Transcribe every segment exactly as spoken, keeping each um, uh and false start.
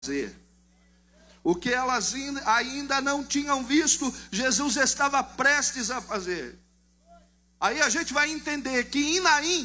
fazer. O que elas ainda não tinham visto, Jesus estava prestes a fazer. Aí a gente vai entender que em Naim,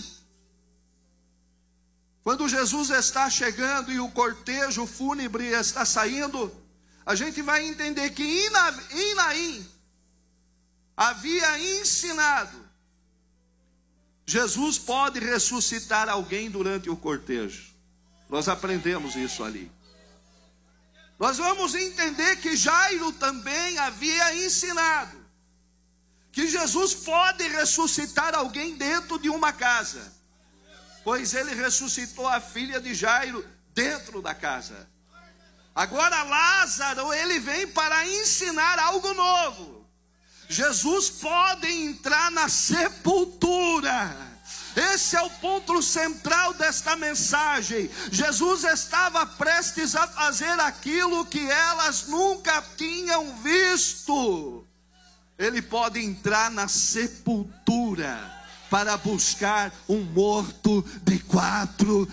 quando Jesus está chegando e o cortejo fúnebre está saindo, a gente vai entender que em Naim havia ensinado: Jesus pode ressuscitar alguém durante o cortejo. Nós aprendemos isso ali. Nós vamos entender que Jairo também havia ensinado que Jesus pode ressuscitar alguém dentro de uma casa, pois ele ressuscitou a filha de Jairo dentro da casa. Agora Lázaro, ele vem para ensinar algo novo. Jesus pode entrar na sepultura. Esse é o ponto central desta mensagem. Jesus estava prestes a fazer aquilo que elas nunca tinham visto. Ele pode entrar na sepultura para buscar um morto de quatro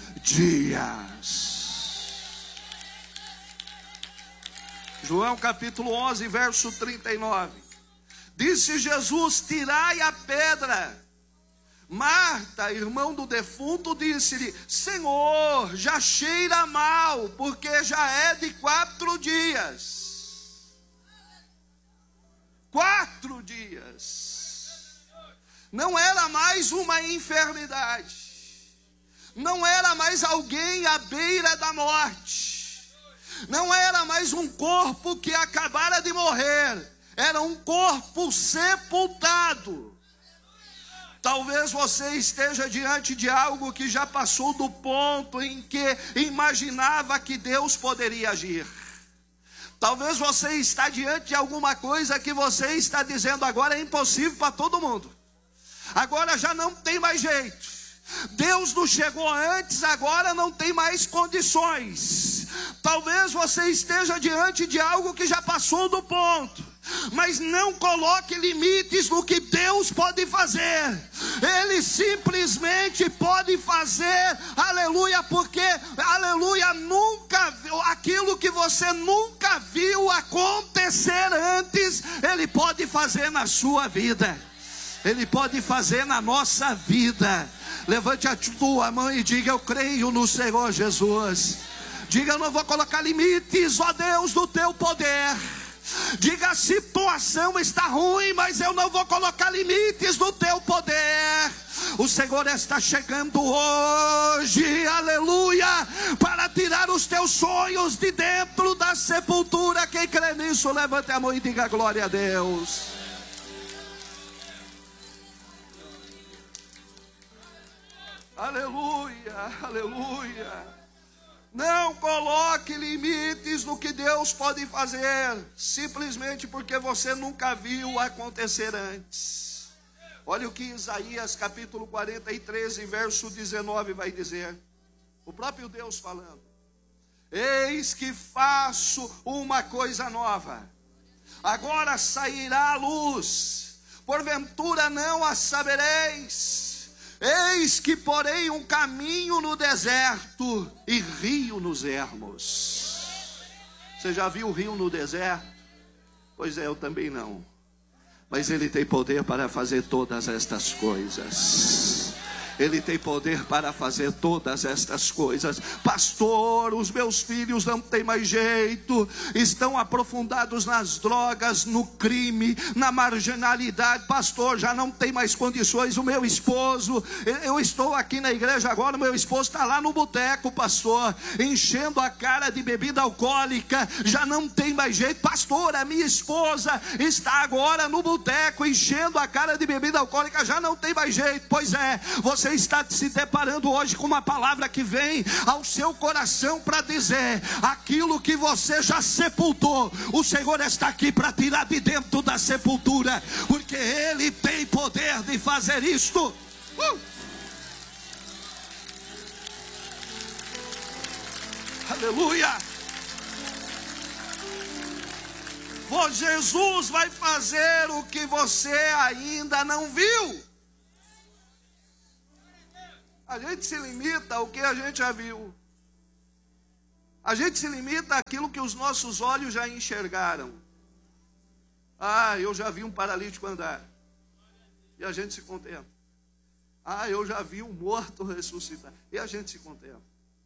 dias. João capítulo onze, verso trinta e nove. Disse Jesus: tirai a pedra. Marta, irmão do defunto, disse-lhe: Senhor, já cheira mal, porque já é de quatro dias. Quatro dias. Não era mais uma enfermidade. Não era mais alguém à beira da morte. Não era mais um corpo que acabara de morrer. Era um corpo sepultado. Talvez você esteja diante de algo que já passou do ponto em que imaginava que Deus poderia agir. Talvez você está diante de alguma coisa que você está dizendo: agora é impossível para todo mundo. Agora já não tem mais jeito. Deus não chegou antes, agora não tem mais condições. Talvez você esteja diante de algo que já passou do ponto. Mas não coloque limites no que Deus pode fazer. Ele simplesmente pode fazer, aleluia, porque, aleluia, nunca viu, aquilo que você nunca viu acontecer antes, Ele pode fazer na sua vida. Ele pode fazer na nossa vida. Levante a tua mão e diga: eu creio no Senhor Jesus. Diga: eu não vou colocar limites, ó Deus, do teu poder. Diga: a situação está ruim, mas eu não vou colocar limites no teu poder. O Senhor está chegando hoje, aleluia, para tirar os teus sonhos de dentro da sepultura. Quem crê nisso, levante a mão e diga glória a Deus. Aleluia, aleluia. Não coloque limites no que Deus pode fazer, simplesmente porque você nunca viu acontecer antes. Olha o que Isaías capítulo quarenta e três, verso dezenove vai dizer. O próprio Deus falando: eis que faço uma coisa nova, agora sairá a luz, porventura não a sabereis. Eis que porei um caminho no deserto e rio nos ermos. Você já viu o rio no deserto? Pois é, eu também não. Mas Ele tem poder para fazer todas estas coisas. Ele tem poder para fazer todas estas coisas. Pastor, os meus filhos não têm mais jeito. Estão aprofundados nas drogas, no crime, na marginalidade. Pastor, já não tem mais condições. O meu esposo, eu estou aqui na igreja agora, o meu esposo está lá no boteco, pastor, enchendo a cara de bebida alcoólica. Já não tem mais jeito. Pastor, a minha esposa está agora no boteco, enchendo a cara de bebida alcoólica. Já não tem mais jeito. Pois é, você Você está se deparando hoje com uma palavra que vem ao seu coração para dizer: aquilo que você já sepultou, o Senhor está aqui para tirar de dentro da sepultura, porque Ele tem poder de fazer isto. uh! Aleluia. Pois Jesus vai fazer o que você ainda não viu. A gente se limita ao que a gente já viu. A gente se limita àquilo que os nossos olhos já enxergaram. Ah, eu já vi um paralítico andar. E a gente se contenta. Ah, eu já vi um morto ressuscitar. E a gente se contenta.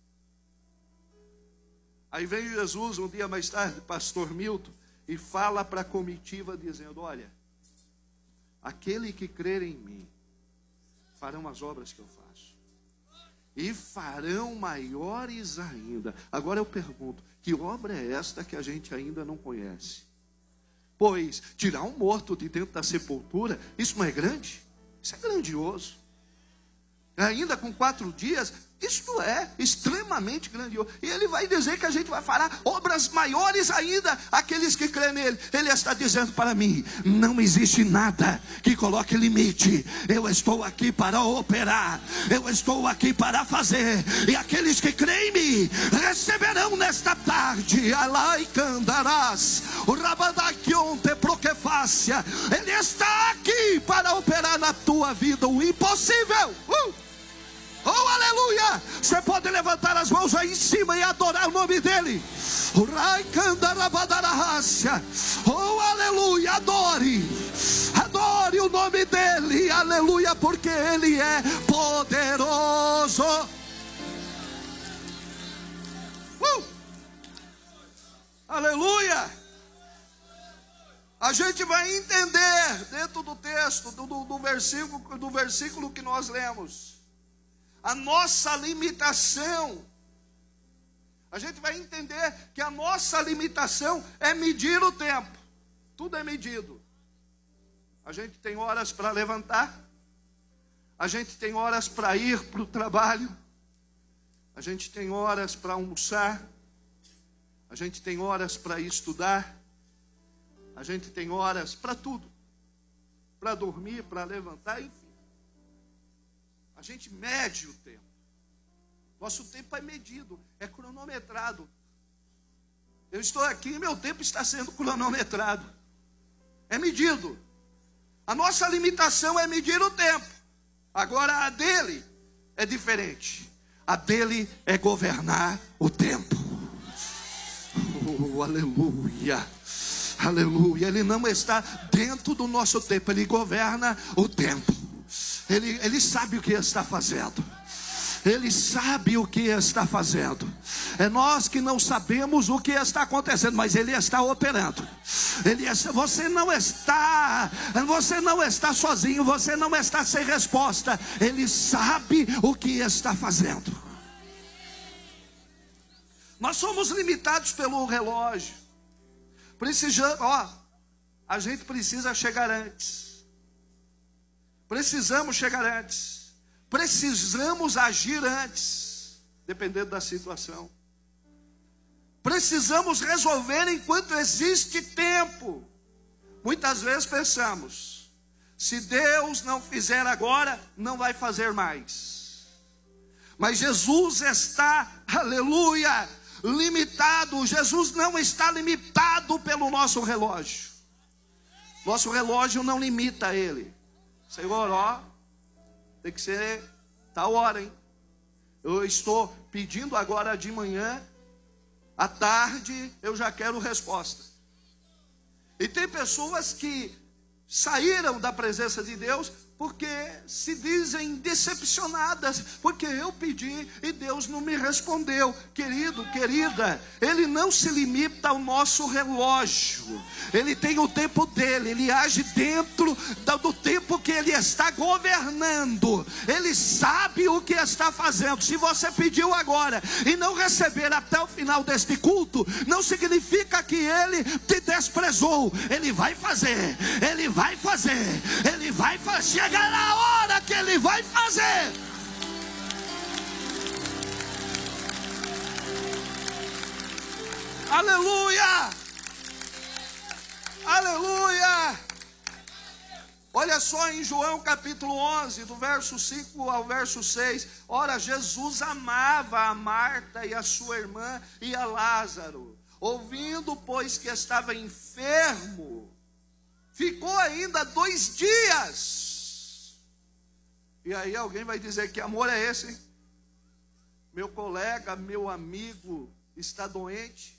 Aí vem Jesus um dia mais tarde, pastor Milton, e fala para a comitiva dizendo: olha, aquele que crer em mim, farão as obras que eu faço. E farão maiores ainda. Agora eu pergunto, que obra é esta que a gente ainda não conhece? Pois tirar um morto de dentro da sepultura, isso não é grande? Isso é grandioso. Ainda com quatro dias, isto é extremamente grandioso. E ele vai dizer que a gente vai fará obras maiores ainda, aqueles que crêem nele. Ele está dizendo para mim: não existe nada que coloque limite. Eu estou aqui para operar, eu estou aqui para fazer. E aqueles que creem em mim receberão nesta tarde. Alai candarás, o rabadaquionte proquefácia. Ele está aqui para operar na tua vida o impossível. Uh! Oh, aleluia! Você pode levantar as mãos aí em cima e adorar o nome dele. Oh, aleluia! Adore! Adore o nome dele, aleluia, porque ele é poderoso. Uh! Aleluia! A gente vai entender dentro do texto, do, do, do, versículo, do versículo que nós lemos, a nossa limitação. A gente vai entender que a nossa limitação é medir o tempo. Tudo é medido. A gente tem horas para levantar. A gente tem horas para ir para o trabalho. A gente tem horas para almoçar. A gente tem horas para estudar. A gente tem horas para tudo. Para dormir, para levantar, enfim. A gente mede o tempo. Nosso tempo é medido, é cronometrado. Eu estou aqui e meu tempo está sendo cronometrado. É medido. A nossa limitação é medir o tempo. Agora a dele é diferente. A dele é governar o tempo. Oh, aleluia. Aleluia. Ele não está dentro do nosso tempo, ele governa o tempo. Ele, ele sabe o que está fazendo. Ele sabe o que está fazendo. É nós que não sabemos o que está acontecendo, mas ele está operando. Ele está, você não está, você não está sozinho, você não está sem resposta. Ele sabe o que está fazendo. Nós somos limitados pelo relógio. Precisamos, ó, a gente precisa chegar antes. Precisamos chegar antes. Precisamos agir antes, dependendo da situação. Precisamos resolver enquanto existe tempo. Muitas vezes pensamos: se Deus não fizer agora, não vai fazer mais. Mas Jesus está, aleluia, limitado. Jesus não está limitado pelo nosso relógio. Nosso relógio não limita ele. Senhor, ó, tem que ser tal hora, hein? Eu estou pedindo agora de manhã, à tarde eu já quero resposta. E tem pessoas que saíram da presença de Deus porque se dizem decepcionadas, porque eu pedi e Deus não me respondeu. Querido, querida, Ele não se limita ao nosso relógio. Ele tem o tempo dele, Ele age dentro do tempo que Ele está governando. Ele sabe o que está fazendo. Se você pediu agora e não receber até o final deste culto, não significa que Ele te desprezou. Ele vai fazer, Ele vai fazer, Ele vai fazer. Chegará a hora que Ele vai fazer. Aleluia! Aleluia! Olha só em João capítulo onze, do verso cinco ao verso seis. Ora, Jesus amava a Marta e a sua irmã e a Lázaro. Ouvindo, pois, que estava enfermo, ficou ainda dois dias. E aí alguém vai dizer: que amor é esse? Meu colega, meu amigo, está doente,